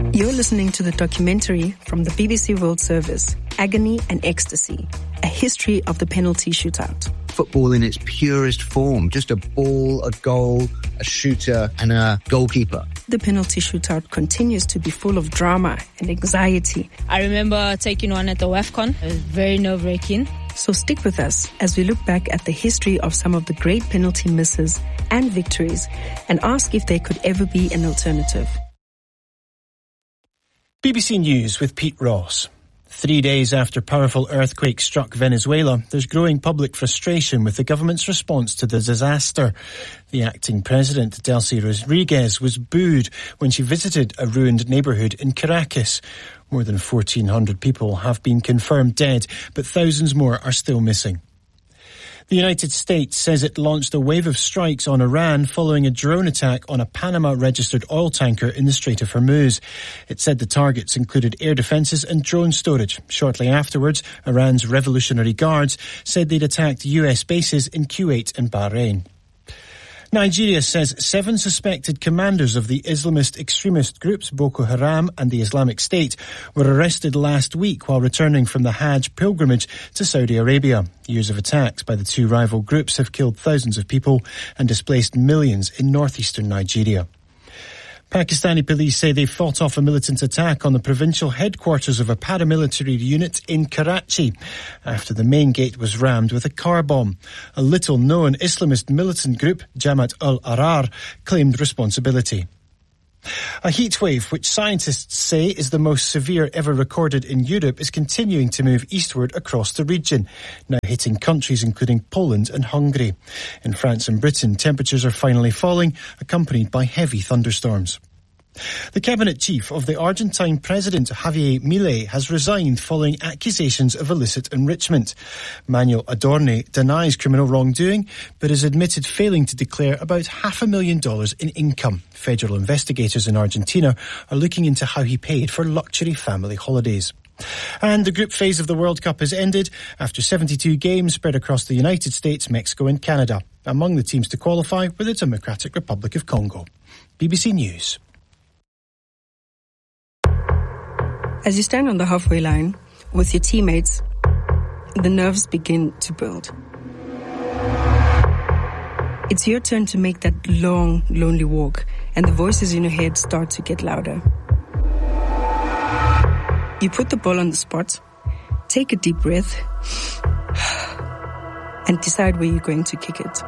You're listening to the documentary from the BBC World Service, Agony and Ecstasy, a history of the penalty shootout. Football in its purest form, just a ball, a goal, a shooter and a goalkeeper. The penalty shootout continues to be full of drama and anxiety. I remember taking one at the WAFCON. It was very nerve-wracking. So stick with us as we look back at the history of some of the great penalty misses and victories and ask if there could ever be an alternative. BBC News with Pete Ross. 3 days after powerful earthquake struck Venezuela, there's growing public frustration with the government's response to the disaster. The acting president, Delcy Rodriguez, was booed when she visited a ruined neighbourhood in Caracas. More than 1,400 people have been confirmed dead, but thousands more are still missing. The United States says it launched a wave of strikes on Iran following a drone attack on a Panama-registered oil tanker in the Strait of Hormuz. It said the targets included air defences and drone storage. Shortly afterwards, Iran's Revolutionary Guards said they'd attacked US bases in Kuwait and Bahrain. Nigeria says 7 suspected commanders of the Islamist extremist groups Boko Haram and the Islamic State were arrested last week while returning from the Hajj pilgrimage to Saudi Arabia. Years of attacks by the two rival groups have killed thousands of people and displaced millions in northeastern Nigeria. Pakistani police say they fought off a militant attack on the provincial headquarters of a paramilitary unit in Karachi after the main gate was rammed with a car bomb. A little-known Islamist militant group, Jamaat ul-Ahrar, claimed responsibility. A heatwave, which scientists say is the most severe ever recorded in Europe, is continuing to move eastward across the region, now hitting countries including Poland and Hungary. In France and Britain, temperatures are finally falling, accompanied by heavy thunderstorms. The cabinet chief of the Argentine president, Javier Milei, has resigned following accusations of illicit enrichment. Manuel Adorni denies criminal wrongdoing, but has admitted failing to declare about $500,000 in income. Federal investigators in Argentina are looking into how he paid for luxury family holidays. And the group phase of the World Cup has ended after 72 games spread across the United States, Mexico and Canada. Among the teams to qualify were the Democratic Republic of Congo. BBC News. As you stand on the halfway line with your teammates, the nerves begin to build. It's your turn to make that long, lonely walk, and the voices in your head start to get louder. You put the ball on the spot, take a deep breath, and decide where you're going to kick it.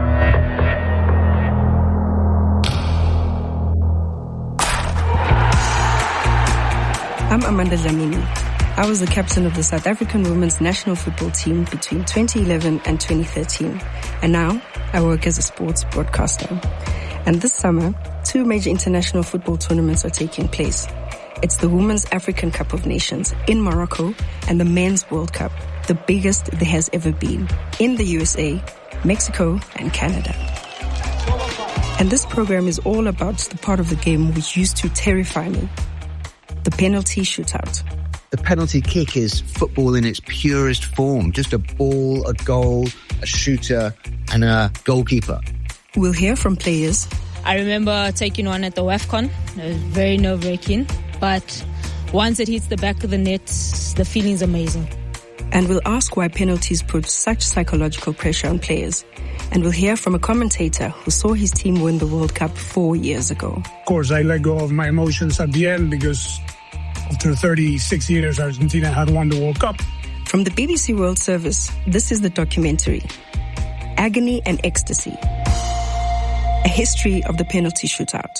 I'm Amanda Dlamini. I was the captain of the South African women's national football team between 2011 and 2013. And now I work as a sports broadcaster. And this summer, 2 major international football tournaments are taking place. It's the Women's African Cup of Nations in Morocco and the Men's World Cup, the biggest there has ever been, in the USA, Mexico and Canada. And this program is all about the part of the game which used to terrify me, the penalty shootout. The penalty kick is football in its purest form, just a ball, a goal, a shooter and a goalkeeper. We'll hear from players. I remember taking one at the WAFCON. It was very nerve-wracking, but once it hits the back of the net, the feeling's amazing. And we'll ask why penalties put such psychological pressure on players. And we'll hear from a commentator who saw his team win the World Cup 4 years ago. Of course, I let go of my emotions at the end because after 36 years, Argentina had won the World Cup. From the BBC World Service, this is the documentary, Agony and Ecstasy, a history of the penalty shootout.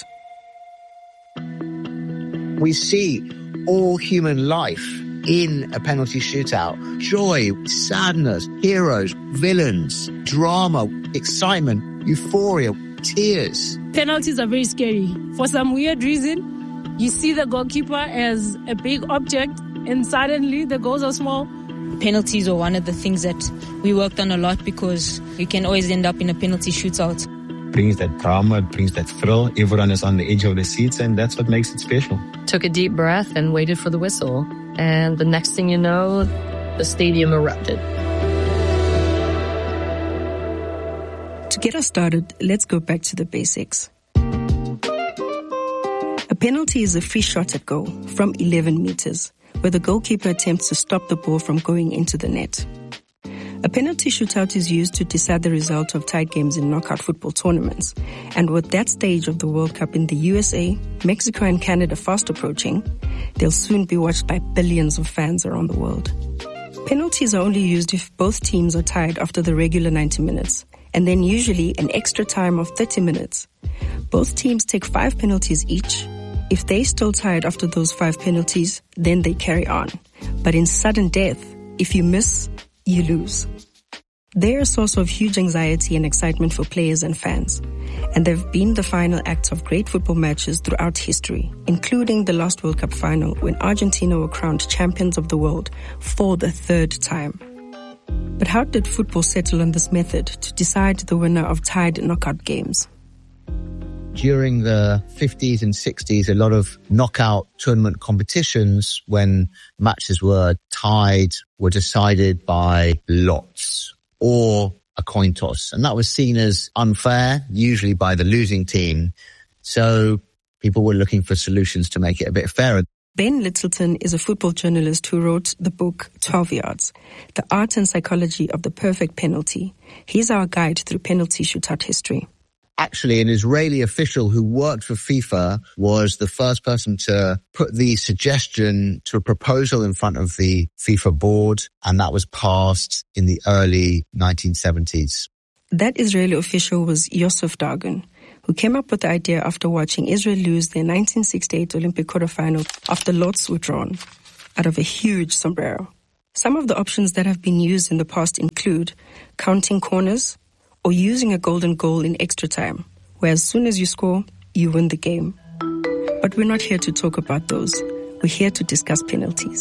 We see all human life in a penalty shootout. Joy, sadness, heroes, villains, drama, excitement, euphoria, tears. Penalties are very scary. For some weird reason, you see the goalkeeper as a big object and suddenly the goals are small. Penalties are one of the things that we worked on a lot because you can always end up in a penalty shootout. It brings that drama, it brings that thrill. Everyone is on the edge of their seats and that's what makes it special. Took a deep breath and waited for the whistle. And the next thing you know, the stadium erupted. To get us started, let's go back to the basics. A penalty is a free shot at goal from 11 meters, where the goalkeeper attempts to stop the ball from going into the net. A penalty shootout is used to decide the result of tied games in knockout football tournaments. And with that stage of the World Cup in the USA, Mexico and Canada fast approaching, they'll soon be watched by billions of fans around the world. Penalties are only used if both teams are tied after the regular 90 minutes, and then usually an extra time of 30 minutes. Both teams take 5 penalties each. If they still tied after those 5 penalties, then they carry on. But in sudden death, if you miss, you lose. They're a source of huge anxiety and excitement for players and fans. And they've been the final acts of great football matches throughout history, including the last World Cup final when Argentina were crowned champions of the world for the 3rd time. But how did football settle on this method to decide the winner of tied knockout games? During the 50s and 60s, a lot of knockout tournament competitions, when matches were tied, were decided by lots or a coin toss. And that was seen as unfair, usually by the losing team. So people were looking for solutions to make it a bit fairer. Ben Littleton is a football journalist who wrote the book 12 Yards, The Art and Psychology of the Perfect Penalty. He's our guide through penalty shootout history. Actually, an Israeli official who worked for FIFA was the first person to put the suggestion to a proposal in front of the FIFA board, and that was passed in the early 1970s. That Israeli official was Yosef Dagon, who came up with the idea after watching Israel lose their 1968 Olympic quarterfinal after lots were drawn out of a huge sombrero. Some of the options that have been used in the past include counting corners, or using a golden goal in extra time, where as soon as you score, you win the game. But we're not here to talk about those. We're here to discuss penalties.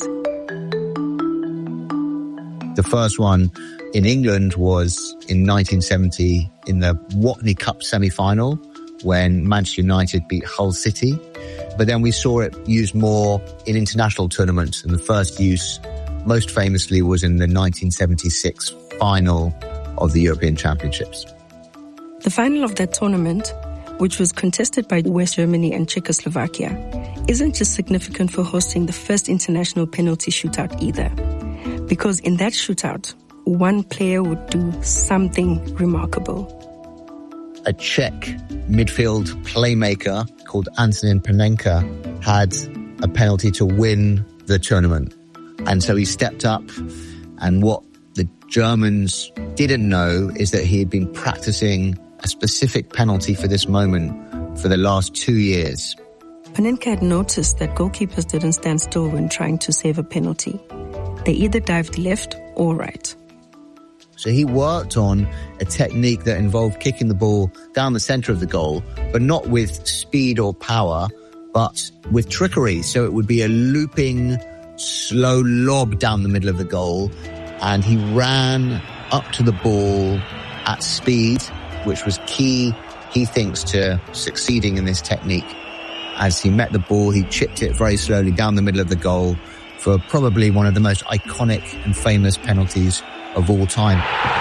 The first one in England was in 1970 in the Watney Cup semi-final when Manchester United beat Hull City. But then we saw it used more in international tournaments, and the first use, most famously, was in the 1976 final of the European Championships. The final of that tournament, which was contested by West Germany and Czechoslovakia, isn't just significant for hosting the first international penalty shootout either. Because in that shootout, one player would do something remarkable. A Czech midfield playmaker called Antonín Panenka had a penalty to win the tournament. And so he stepped up, and what the Germans didn't know is that he had been practicing a specific penalty for this moment for the last 2 years. Panenka had noticed that goalkeepers didn't stand still when trying to save a penalty. They either dived left or right. So he worked on a technique that involved kicking the ball down the center of the goal, but not with speed or power, but with trickery. So it would be a looping, slow lob down the middle of the goal. And he ran up to the ball at speed, which was key, he thinks, to succeeding in this technique. As he met the ball, he chipped it very slowly down the middle of the goal for probably one of the most iconic and famous penalties of all time,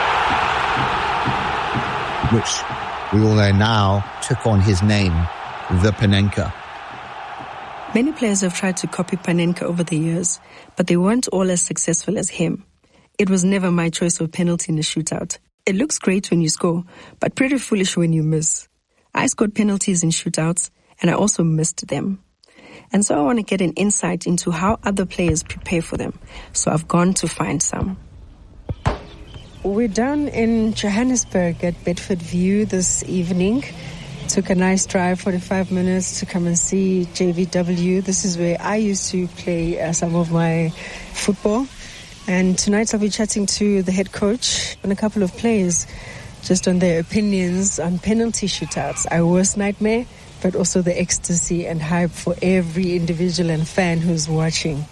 which we all know now took on his name, the Panenka. Many players have tried to copy Panenka over the years, but they weren't all as successful as him. It was never my choice of penalty in a shootout. It looks great when you score, but pretty foolish when you miss. I scored penalties in shootouts, and I also missed them. And so I want to get an insight into how other players prepare for them. So I've gone to find some. We're down in Johannesburg at Bedford View this evening. Took a nice drive, 45 minutes, to come and see JVW. This is where I used to play some of my football. And tonight I'll be chatting to the head coach and a couple of players just on their opinions on penalty shootouts. Our worst nightmare, but also the ecstasy and hype for every individual and fan who's watching.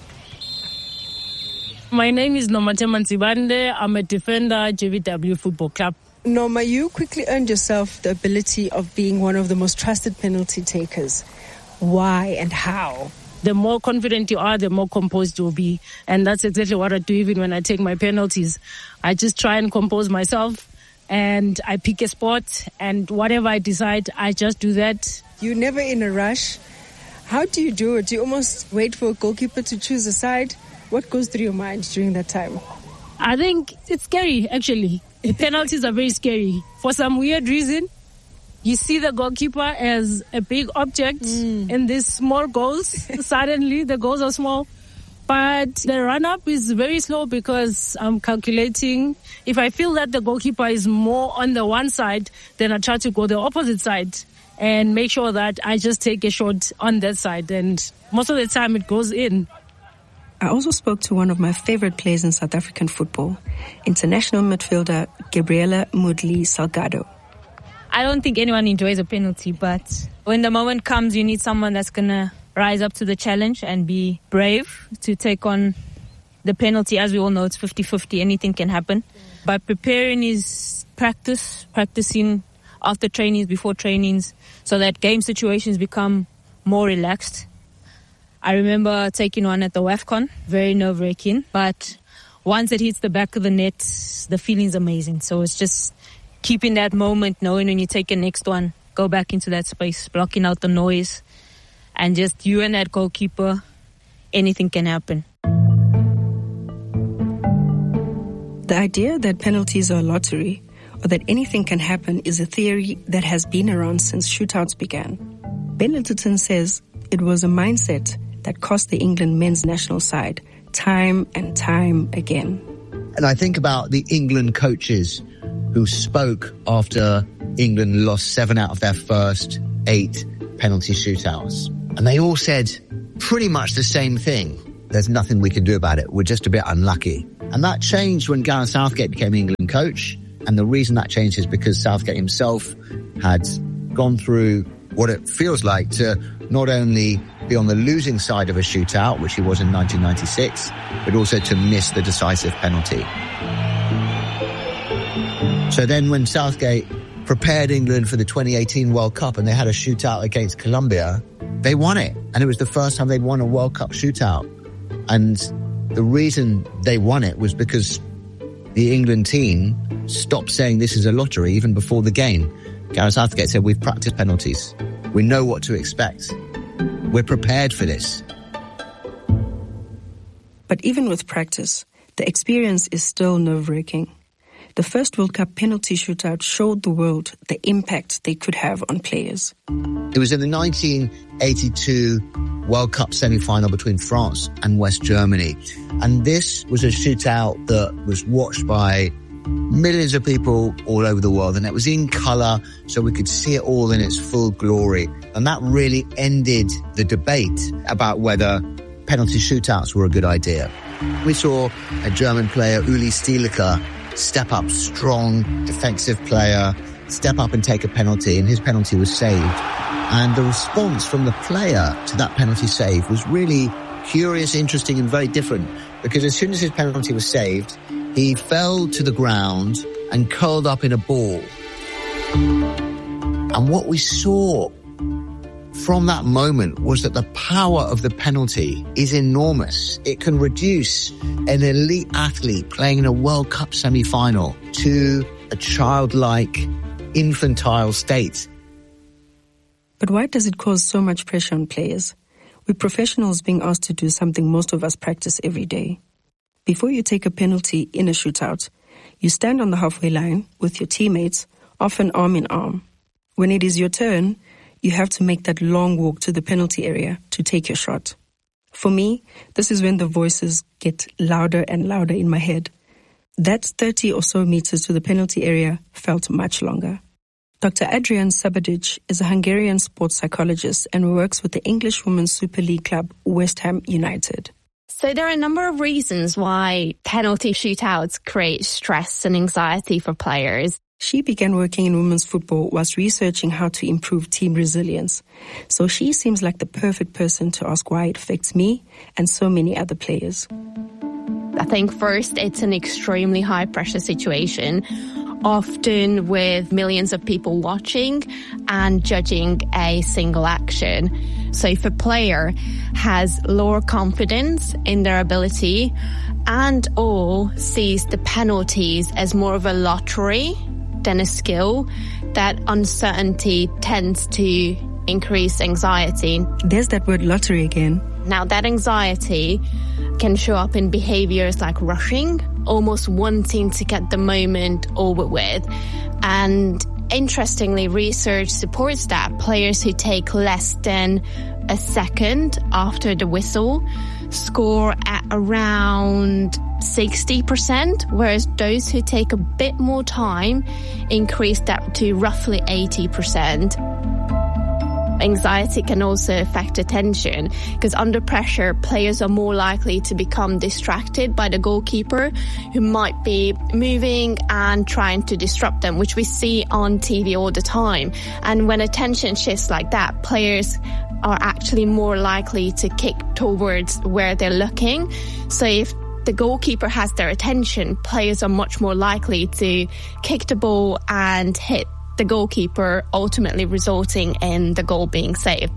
My name is Nomatema Nzibande. I'm a defender at JVW Football Club. Norma, you quickly earned yourself the ability of being one of the most trusted penalty takers. Why and how? The more confident you are, the more composed you'll be. And that's exactly what I do even when I take my penalties. I just try and compose myself, and I pick a spot, and whatever I decide, I just do that. You're never in a rush. How do you do it? Do you almost wait for a goalkeeper to choose a side? What goes through your mind during that time? I think it's scary, actually. The penalties are very scary. For some weird reason, you see the goalkeeper as a big object in these small goals. Suddenly, the goals are small. But the run-up is very slow because I'm calculating. If I feel that the goalkeeper is more on the one side, then I try to go the opposite side and make sure that I just take a shot on that side. And most of the time, it goes in. I also spoke to one of my favorite players in South African football, international midfielder Gabriela Mudli Salgado. I don't think anyone enjoys a penalty, but when the moment comes, you need someone that's going to rise up to the challenge and be brave to take on the penalty. As we all know, it's 50-50. Anything can happen. But preparing is practicing after trainings, before trainings, so that game situations become more relaxed. I remember taking one at the WAFCON, very nerve-wracking. But once it hits the back of the net, the feeling's amazing. So it's just keeping that moment, knowing when you take your next one, go back into that space, blocking out the noise, and just you and that goalkeeper, anything can happen. The idea that penalties are a lottery or that anything can happen is a theory that has been around since shootouts began. Ben Littleton says it was a mindset that cost the England men's national side time and time again. And I think about the England coaches who spoke after England lost 7 out of their first 8 penalty shootouts. And they all said pretty much the same thing. There's nothing we can do about it. We're just a bit unlucky. And that changed when Gareth Southgate became England coach. And the reason that changed is because Southgate himself had gone through what it feels like to not only be on the losing side of a shootout, which he was in 1996, but also to miss the decisive penalty. So then when Southgate prepared England for the 2018 World Cup and they had a shootout against Colombia, they won it. And it was the first time they'd won a World Cup shootout. And the reason they won it was because the England team stopped saying this is a lottery even before the game. Gareth Southgate said, we've practiced penalties. We know what to expect. We're prepared for this. But even with practice, the experience is still nerve-wracking. The first World Cup penalty shootout showed the world the impact they could have on players. It was in the 1982 World Cup semi-final between France and West Germany. And this was a shootout that was watched by millions of people all over the world. And it was in colour, so we could see it all in its full glory. And that really ended the debate about whether penalty shootouts were a good idea. We saw a German player, Uli Stielike, step up, strong defensive player, step up and take a penalty, and his penalty was saved. And the response from the player to that penalty save was really curious, interesting, and very different, because as soon as his penalty was saved, he fell to the ground and curled up in a ball. And what we saw from that moment was that the power of the penalty is enormous. It can reduce an elite athlete playing in a World Cup semi-final to a childlike, infantile state. But why does it cause so much pressure on players? We're professionals being asked to do something most of us practice every day. Before you take a penalty in a shootout, you stand on the halfway line with your teammates, often arm in arm. When it is your turn, you have to make that long walk to the penalty area to take your shot. For me, this is when the voices get louder and louder in my head. That 30 or so meters to the penalty area felt much longer. Dr. Adrian Sabadic is a Hungarian sports psychologist and works with the English Women's Super League club West Ham United. So there are a number of reasons why penalty shootouts create stress and anxiety for players. She began working in women's football whilst researching how to improve team resilience. So she seems like the perfect person to ask why it affects me and so many other players. I think first, it's an extremely high pressure situation, often with millions of people watching and judging a single action. So if a player has lower confidence in their ability and or sees the penalties as more of a lottery than a skill, that uncertainty tends to increased anxiety. There's that word lottery again. Now, that anxiety can show up in behaviors like rushing, almost wanting to get the moment over with. And interestingly, research supports that players who take less than a second after the whistle score at around 60%, whereas those who take a bit more time increase that to roughly 80%. Anxiety can also affect attention because under pressure, players are more likely to become distracted by the goalkeeper who might be moving and trying to disrupt them, which we see on TV all the time. And when attention shifts like that, players are actually more likely to kick towards where they're looking. So if the goalkeeper has their attention, players are much more likely to kick the ball and hit the goalkeeper, ultimately resulting in the goal being saved.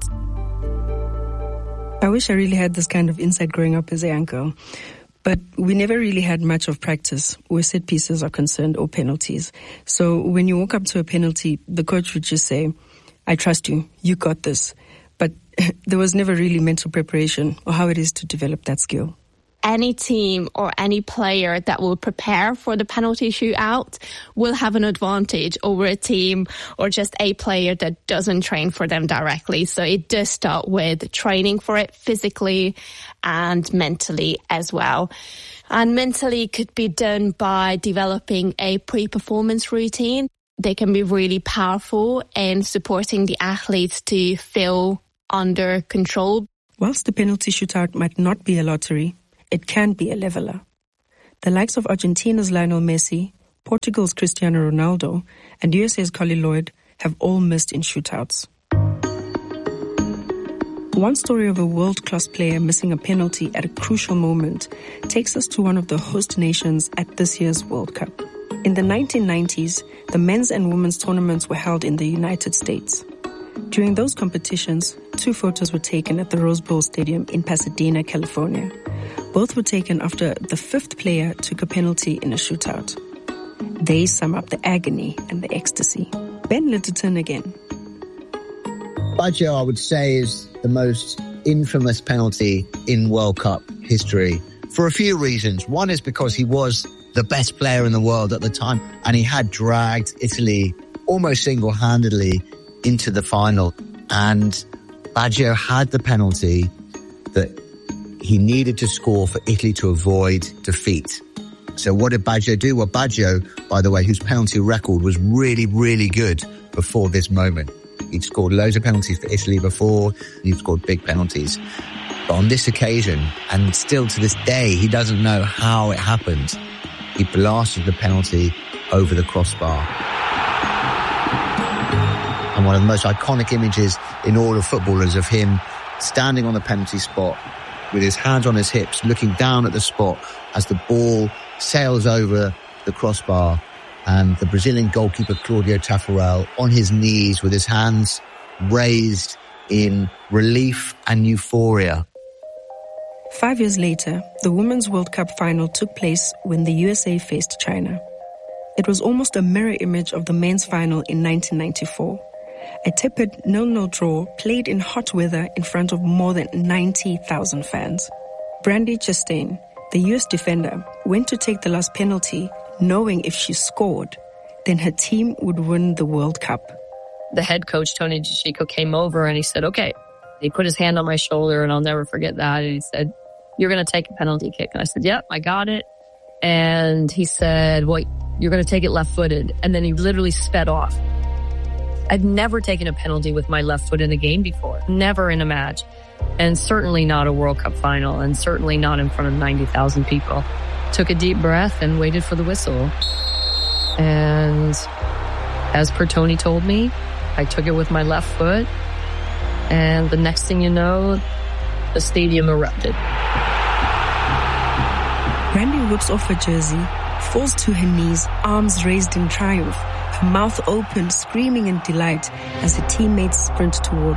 I wish I really had this kind of insight growing up as a young girl. But we never really had much of practice where set pieces are concerned or penalties. So when you walk up to a penalty, the coach would just say, "I trust you, you got this." But there was never really mental preparation or how it is to develop that skill. Any team or any player that will prepare for the penalty shootout will have an advantage over a team or just a player that doesn't train for them directly. So it does start with training for it physically and mentally as well. And mentally could be done by developing a pre-performance routine. They can be really powerful in supporting the athletes to feel under control. Whilst the penalty shootout might not be a lottery, it can be a leveler. The likes of Argentina's Lionel Messi, Portugal's Cristiano Ronaldo, and USA's Colin Lloyd have all missed in shootouts. One story of a world-class player missing a penalty at a crucial moment takes us to one of the host nations at this year's World Cup. In the 1990s, the men's and women's tournaments were held in the United States. During those competitions, 2 photos were taken at the Rose Bowl Stadium in Pasadena, California. Both were taken after the 5th player took a penalty in a shootout. They sum up the agony and the ecstasy. Ben Litterton again. Baggio, I would say, is the most infamous penalty in World Cup history for a few reasons. One is because he was the best player in the world at the time, and he had dragged Italy almost single-handedly into the final. And Baggio had the penalty that he needed to score for Italy to avoid defeat. So what did Baggio do? Well, Baggio, by the way, whose penalty record was really, really good before this moment. He'd scored loads of penalties for Italy before, and he'd scored big penalties. But on this occasion, and still to this day, he doesn't know how it happened. He blasted the penalty over the crossbar. And one of the most iconic images in all of football is of him standing on the penalty spot with his hands on his hips, looking down at the spot as the ball sails over the crossbar, and the Brazilian goalkeeper Claudio Taffarel on his knees with his hands raised in relief and euphoria. 5 years later, the Women's World Cup final took place when the USA faced China. It was almost a mirror image of the men's final in 1994. A tepid 0-0 draw played in hot weather in front of more than 90,000 fans. Brandi Chastain, the US defender, went to take the last penalty, knowing if she scored, then her team would win the World Cup. The head coach, Tony DeCicco, came over and he said, okay. He put his hand on my shoulder, and I'll never forget that. And he said, "You're going to take a penalty kick." And I said, "Yep, I got it." And he said, "Well, you're going to take it left-footed." And then he literally sped off. I'd never taken a penalty with my left foot in a game before. Never in a match. And certainly not a World Cup final, and certainly not in front of 90,000 people. Took a deep breath and waited for the whistle. And as per Tony told me, I took it with my left foot. And the next thing you know, the stadium erupted. Brandi whips off her jersey, falls to her knees, arms raised in triumph, her mouth open, screaming in delight as her teammates sprint towards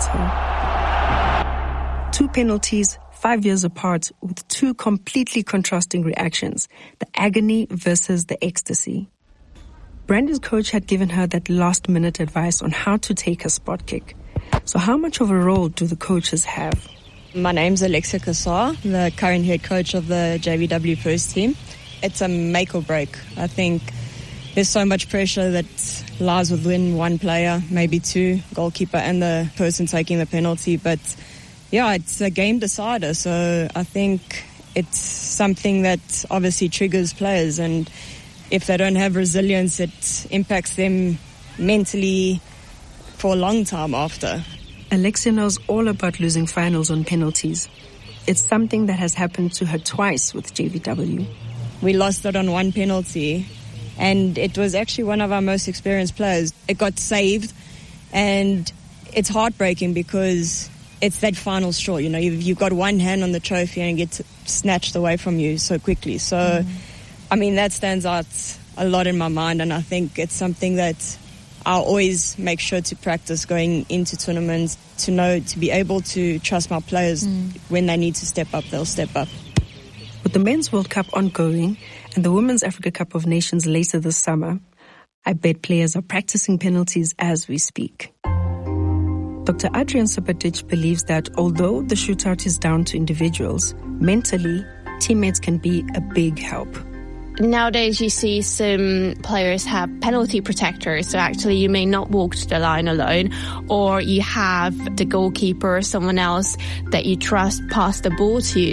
her. 2 penalties, 5 years apart, with 2 completely contrasting reactions, the agony versus the ecstasy. Brandi's coach had given her that last-minute advice on how to take a spot kick. So how much of a role do the coaches have? My name's Alexia Kassar, the current head coach of the JVW first team. It's a make or break. I think there's so much pressure that lies within one player, maybe two, goalkeeper and the person taking the penalty. But yeah, it's a game decider. So I think it's something that obviously triggers players. And if they don't have resilience, it impacts them mentally for a long time after. Alexia knows all about losing finals on penalties. It's something that has happened to her twice with JVW. We lost it on one penalty, and it was actually one of our most experienced players. It got saved, and it's heartbreaking because it's that final straw. You know, you've got one hand on the trophy and it gets snatched away from you so quickly. So, I mean, that stands out a lot in my mind, and I think it's something that I'll always make sure to practice going into tournaments, to be able to trust my players. When they need to step up, they'll step up. With the Men's World Cup ongoing and the Women's Africa Cup of Nations later this summer, I bet players are practicing penalties as we speak. Dr. Adrian Supatic believes that although the shootout is down to individuals, mentally, teammates can be a big help. Nowadays, you see some players have penalty protectors. So actually, you may not walk to the line alone, or you have the goalkeeper or someone else that you trust pass the ball to.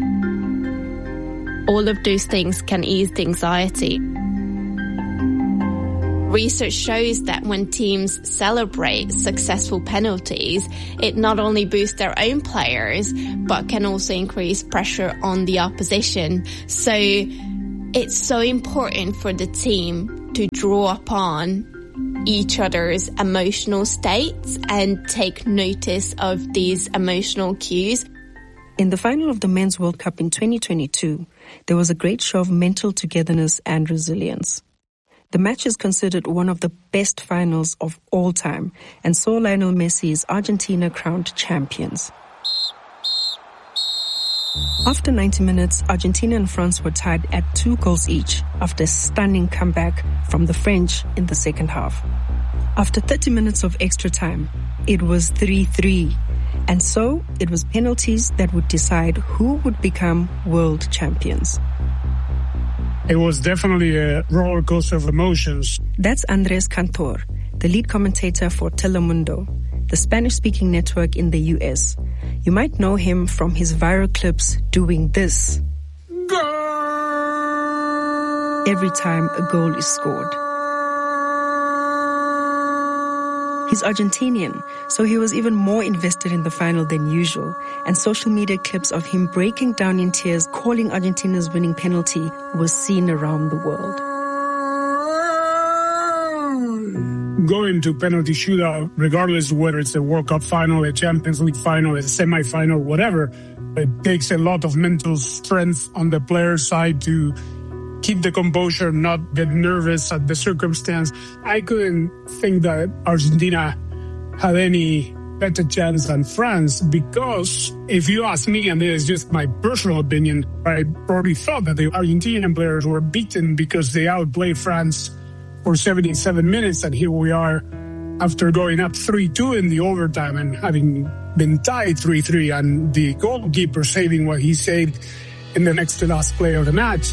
All of those things can ease the anxiety. Research shows that when teams celebrate successful penalties, it not only boosts their own players, but can also increase pressure on the opposition. So it's so important for the team to draw upon each other's emotional states and take notice of these emotional cues. In the final of the Men's World Cup in 2022, there was a great show of mental togetherness and resilience. The match is considered one of the best finals of all time and saw Lionel Messi's Argentina crowned champions. After 90 minutes, Argentina and France were tied at 2 goals each after a stunning comeback from the French in the second half. After 30 minutes of extra time, it was 3-3. And so it was penalties that would decide who would become world champions. It was definitely a roller coaster of emotions. That's Andres Cantor, the lead commentator for Telemundo, the Spanish-speaking network in the US. You might know him from his viral clips doing this every time a goal is scored. He's Argentinian, so he was even more invested in the final than usual, and social media clips of him breaking down in tears, calling Argentina's winning penalty, was seen around the world. Going to penalty shootout, regardless of whether it's a World Cup final, a Champions League final, a semi-final, whatever, it takes a lot of mental strength on the player's side to keep the composure, not get nervous at the circumstance. I couldn't think that Argentina had any better chance than France, because if you ask me, and this is just my personal opinion, I probably thought that the Argentinian players were beaten because they outplayed France for 77 minutes, and here we are after going up 3-2 in the overtime and having been tied 3-3, and the goalkeeper saving what he saved in the next to last play of the match.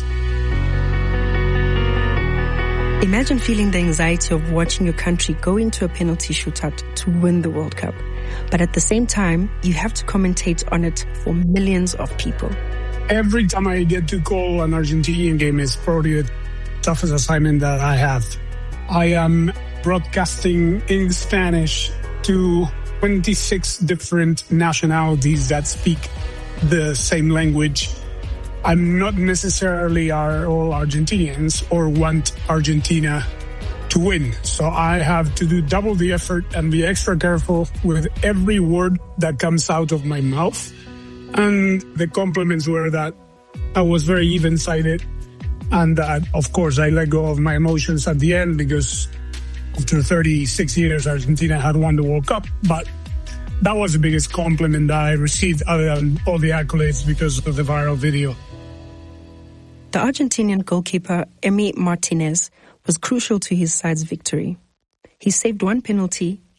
Imagine feeling the anxiety of watching your country go into a penalty shootout to win the World Cup. But at the same time, you have to commentate on it for millions of people. Every time I get to call an Argentinian game, it's probably the toughest assignment that I have. I am broadcasting in Spanish to 26 different nationalities that speak the same language. I'm not necessarily all Argentinians or want Argentina to win. So I have to do double the effort and be extra careful with every word that comes out of my mouth. And the compliments were that I was very even-sided, and that, of course, I let go of my emotions at the end, because after 36 years, Argentina had won the World Cup. But that was the biggest compliment that I received, other than all the accolades because of the viral video. The Argentinian goalkeeper, Emi Martinez, was crucial to his side's victory. He saved one penalty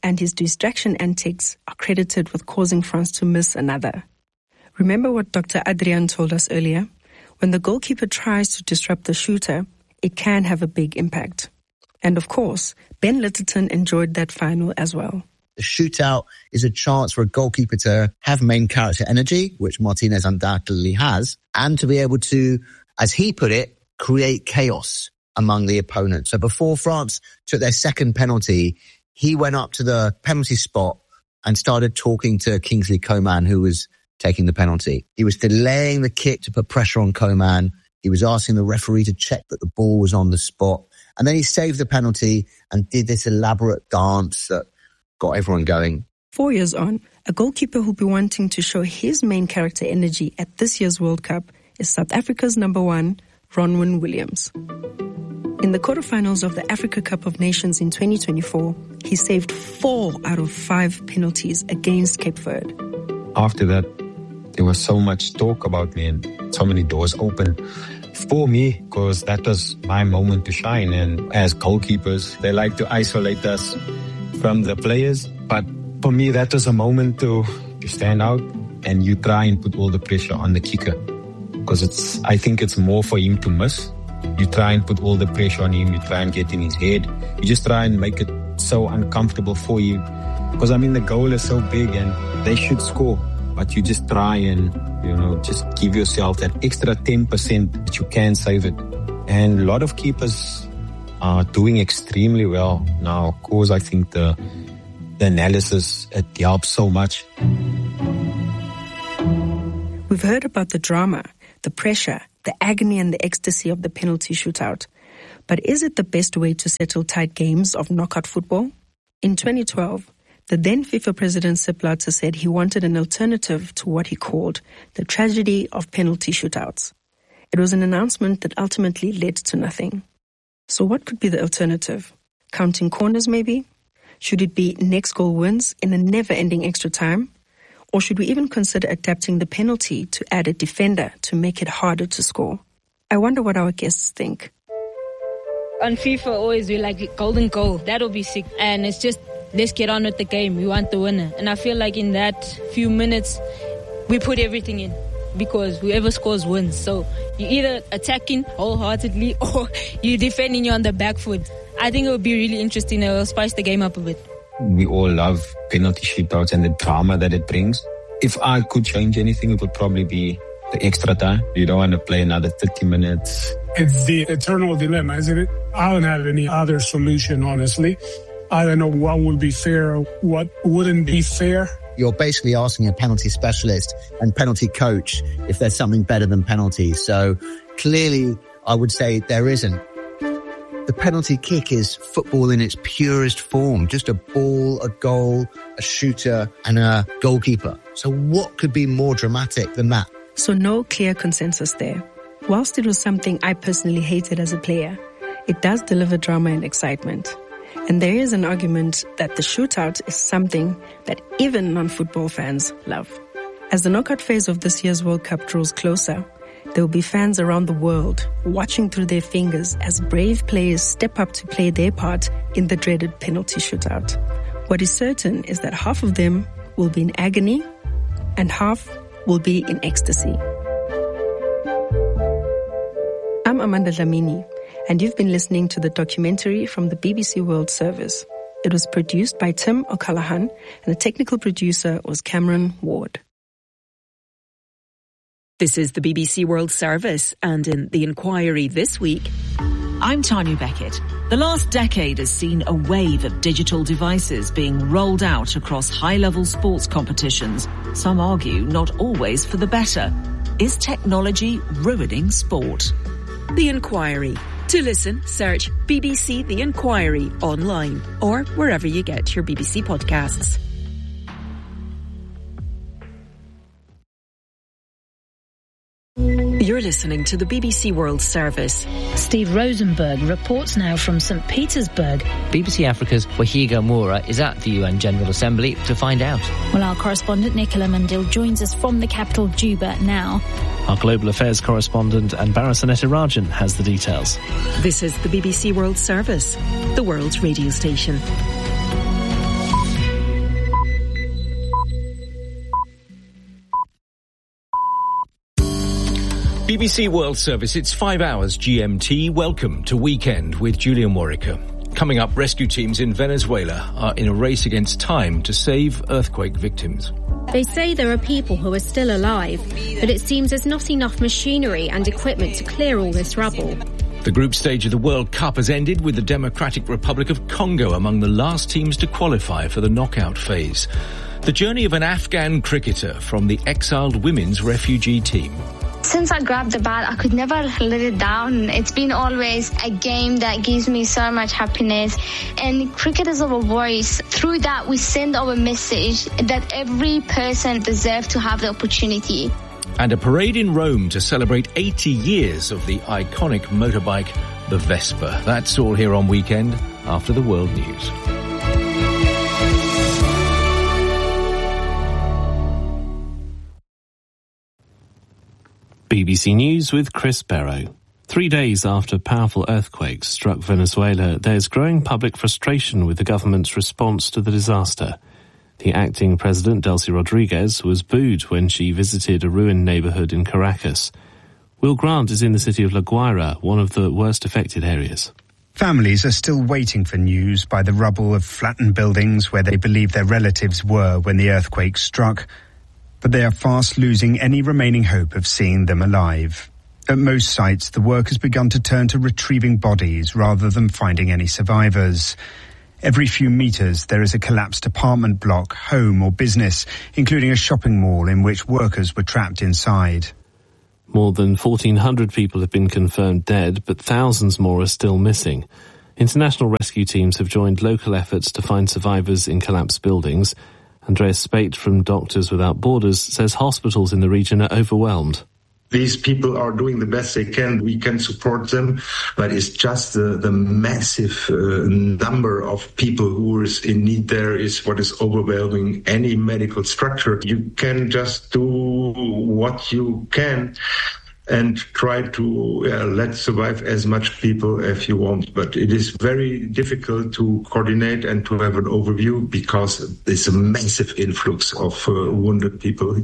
and his distraction antics are credited with causing France to miss another. Remember what Dr. Adrian told us earlier? When the goalkeeper tries to disrupt the shooter, it can have a big impact. And of course, Ben Litterton enjoyed that final as well. The shootout is a chance for a goalkeeper to have main character energy, which Martinez undoubtedly has, and to be able to, as he put it, create chaos among the opponent. So before France took their second penalty, he went up to the penalty spot and started talking to Kingsley Coman, who was taking the penalty. He was delaying the kick to put pressure on Coman. He was asking the referee to check that the ball was on the spot. And then he saved the penalty and did this elaborate dance that got everyone going. 4 years on, a goalkeeper who'll be wanting to show his main character energy at this year's World Cup is South Africa's number 1, Ronwen Williams. In the quarterfinals of the Africa Cup of Nations in 2024, he saved 4 out of 5 penalties against Cape Verde. After that, there was so much talk about me and so many doors open for me, because that was my moment to shine. And as goalkeepers, they like to isolate us from the players. But for me, that was a moment to stand out, and you try and put all the pressure on the kicker, because I think it's more for him to miss. You try and put all the pressure on him. You try and get in his head. You just try and make it so uncomfortable for you, because the goal is so big and they should score. But you just try and, just give yourself that extra 10% that you can save it. And a lot of keepers are doing extremely well now. Of course, I think the analysis, it helps so much. We've heard about the drama, the pressure, the agony and the ecstasy of the penalty shootout. But is it the best way to settle tight games of knockout football? In 2012, the then FIFA president Sepp Blatter said he wanted an alternative to what he called the tragedy of penalty shootouts. It was an announcement that ultimately led to nothing. So what could be the alternative? Counting corners maybe? Should it be next goal wins in a never-ending extra time? Or should we even consider adapting the penalty to add a defender to make it harder to score? I wonder what our guests think. On FIFA, always we like golden goal. That'll be sick. And it's just, let's get on with the game. We want the winner. And I feel like in that few minutes, we put everything in, because whoever scores wins. So you're either attacking wholeheartedly or you're defending, you're on the back foot. I think it would be really interesting. It will spice the game up a bit. We all love penalty shootouts and the drama that it brings. If I could change anything, it would probably be the extra time. You don't want to play another 30 minutes. It's the eternal dilemma, isn't it? I don't have any other solution, honestly. I don't know what would be fair, what wouldn't be fair. You're basically asking a penalty specialist and penalty coach if there's something better than penalties. So clearly, I would say there isn't. The penalty kick is football in its purest form. Just a ball, a goal, a shooter, and a goalkeeper. So what could be more dramatic than that? So no clear consensus there. Whilst it was something I personally hated as a player, it does deliver drama and excitement. And there is an argument that the shootout is something that even non-football fans love. As the knockout phase of this year's World Cup draws closer, there will be fans around the world watching through their fingers as brave players step up to play their part in the dreaded penalty shootout. What is certain is that half of them will be in agony and half will be in ecstasy. I'm Amanda Dlamini, and you've been listening to the documentary from the BBC World Service. It was produced by Tim O'Callaghan, and the technical producer was Cameron Ward. This is the BBC World Service, and in The Inquiry this week, I'm Tanya Beckett. The last decade has seen a wave of digital devices being rolled out across high-level sports competitions. Some argue not always for the better. Is technology ruining sport? The Inquiry. To listen, search BBC The Inquiry online or wherever you get your BBC podcasts. You're listening to the BBC World Service. Steve Rosenberg reports now from St. Petersburg. BBC Africa's Wahiga Moura is at the UN General Assembly to find out. Well, our correspondent Nicola Mandil joins us from the capital Juba now. Our global affairs correspondent Anbara Sanetirajan has the details. This is the BBC World Service, the world's radio station. BBC World Service, it's 5 hours GMT. Welcome to Weekend with Julian Warwicker. Coming up, rescue teams in Venezuela are in a race against time to save earthquake victims. They say there are people who are still alive, but it seems there's not enough machinery and equipment to clear all this rubble. The group stage of the World Cup has ended with the Democratic Republic of Congo among the last teams to qualify for the knockout phase. The journey of an Afghan cricketer from the exiled women's refugee team. Since I grabbed the bat, I could never let it down. It's been always a game that gives me so much happiness. And cricket is our voice. Through that, we send our message that every person deserves to have the opportunity. And a parade in Rome to celebrate 80 years of the iconic motorbike, the Vespa. That's all here on Weekend after the World News. BBC News with Chris Barrow. 3 days after powerful earthquakes struck Venezuela, there's growing public frustration with the government's response to the disaster. The acting president, Delcy Rodriguez, was booed when she visited a ruined neighbourhood in Caracas. Will Grant is in the city of La Guaira, one of the worst affected areas. Families are still waiting for news by the rubble of flattened buildings where they believe their relatives were when the earthquake struck. But they are fast losing any remaining hope of seeing them alive. At most sites, the work has begun to turn to retrieving bodies rather than finding any survivors. Every few meters, there is a collapsed apartment block, home or business, including a shopping mall in which workers were trapped inside. More than 1,400 people have been confirmed dead, but thousands more are still missing. International rescue teams have joined local efforts to find survivors in collapsed buildings. Andreas Spate from Doctors Without Borders says hospitals in the region are overwhelmed. These people are doing the best they can. We can support them, but it's just the massive number of people who is in need there is what is overwhelming any medical structure. You can just do what you can and try to let survive as much people as you want. But it is very difficult to coordinate and to have an overview because there's a massive influx of wounded people.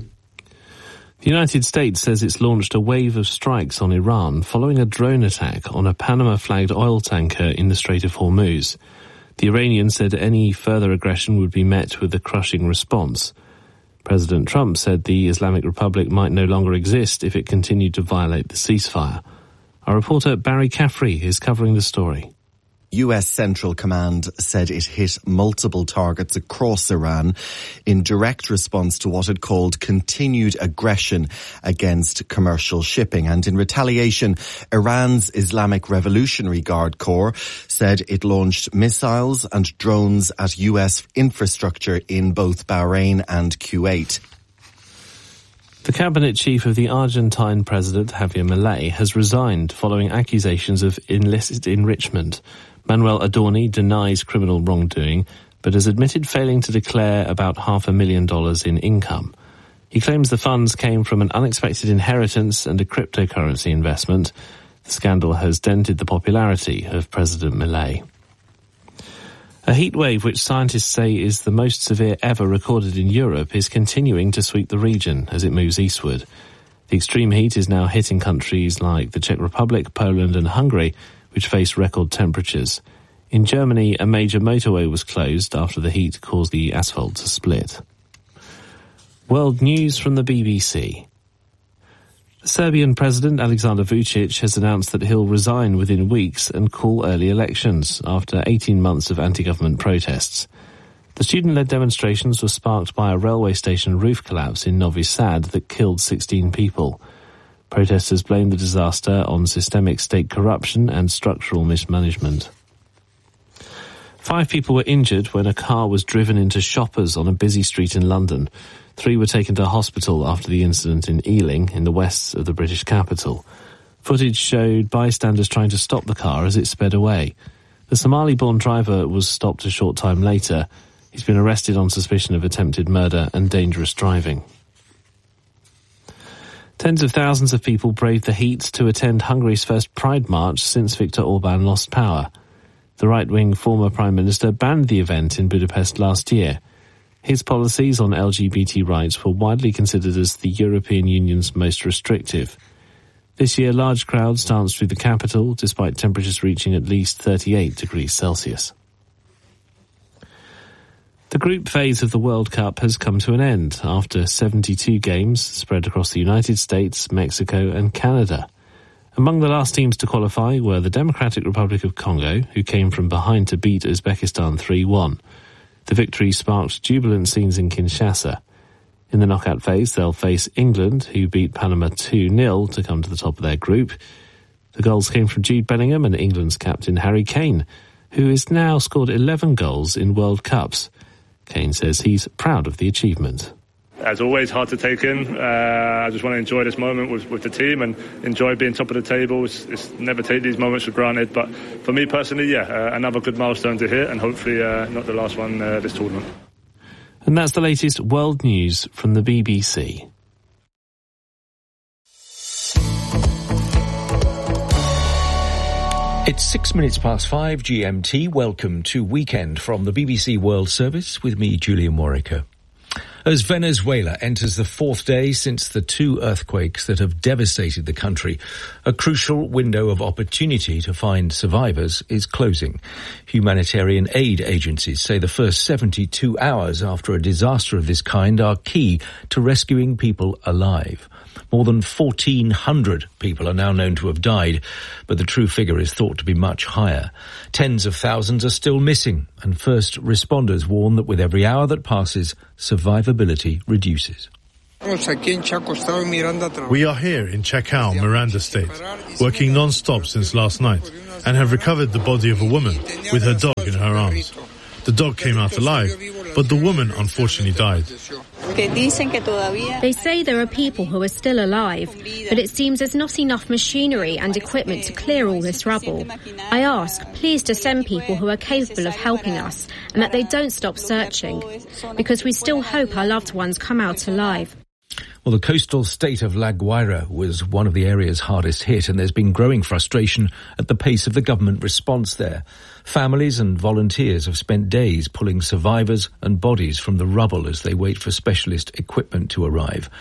The United States says it's launched a wave of strikes on Iran following a drone attack on a Panama-flagged oil tanker in the Strait of Hormuz. The Iranians said any further aggression would be met with a crushing response. President Trump said the Islamic Republic might no longer exist if it continued to violate the ceasefire. Our reporter Barry Caffrey is covering the story. US Central Command said it hit multiple targets across Iran in direct response to what it called continued aggression against commercial shipping. And in retaliation, Iran's Islamic Revolutionary Guard Corps said it launched missiles and drones at US infrastructure in both Bahrain and Kuwait. The cabinet chief of the Argentine president, Javier Milei, has resigned following accusations of illicit enrichment. Manuel Adorni denies criminal wrongdoing, but has admitted failing to declare about $500,000 in income. He claims the funds came from an unexpected inheritance and a cryptocurrency investment. The scandal has dented the popularity of President Milei. A heatwave, which scientists say is the most severe ever recorded in Europe, is continuing to sweep the region as it moves eastward. The extreme heat is now hitting countries like the Czech Republic, Poland and Hungary, which face record temperatures. In Germany, a major motorway was closed after the heat caused the asphalt to split. World news from the BBC. The Serbian President Aleksandar Vučić has announced that he'll resign within weeks and call early elections after 18 months of anti-government protests. The student-led demonstrations were sparked by a railway station roof collapse in Novi Sad that killed 16 people. Protesters blamed the disaster on systemic state corruption and structural mismanagement. 5 people were injured when a car was driven into shoppers on a busy street in London. 3 were taken to hospital after the incident in Ealing, in the west of the British capital. Footage showed bystanders trying to stop the car as it sped away. The Somali-born driver was stopped a short time later. He's been arrested on suspicion of attempted murder and dangerous driving. Tens of thousands of people braved the heat to attend Hungary's first Pride March since Viktor Orbán lost power. The right-wing former Prime Minister banned the event in Budapest last year. His policies on LGBT rights were widely considered as the European Union's most restrictive. This year, large crowds danced through the capital, despite temperatures reaching at least 38 degrees Celsius. The group phase of the World Cup has come to an end after 72 games spread across the United States, Mexico and Canada. Among the last teams to qualify were the Democratic Republic of Congo, who came from behind to beat Uzbekistan 3-1. The victory sparked jubilant scenes in Kinshasa. In the knockout phase, they'll face England, who beat Panama 2-0 to come to the top of their group. The goals came from Jude Bellingham and England's captain Harry Kane, who has now scored 11 goals in World Cups. Kane says he's proud of the achievement. As always, hard to take in. I just want to enjoy this moment with the team and enjoy being top of the table. It's never take these moments for granted. But for me personally, another good milestone to hit and hopefully not the last one this tournament. And that's the latest world news from the BBC. It's 6 minutes past 5 GMT. Welcome to Weekend from the BBC World Service with me, Julian Warwicker. As Venezuela enters the fourth day since the two earthquakes that have devastated the country, a crucial window of opportunity to find survivors is closing. Humanitarian aid agencies say the first 72 hours after a disaster of this kind are key to rescuing people alive. More than 1,400 people are now known to have died, but the true figure is thought to be much higher. Tens of thousands are still missing, and first responders warn that with every hour that passes, survivability reduces. We are here in Chacao, Miranda State, working non-stop since last night, and have recovered the body of a woman with her dog in her arms. The dog came out alive, but the woman unfortunately died. They say there are people who are still alive, but it seems there's not enough machinery and equipment to clear all this rubble. I ask, please to send people who are capable of helping us and that they don't stop searching, because we still hope our loved ones come out alive. Well, the coastal state of La Guaira was one of the areas hardest hit, and there's been growing frustration at the pace of the government response there. Families and volunteers have spent days pulling survivors and bodies from the rubble as they wait for specialist equipment to arrive.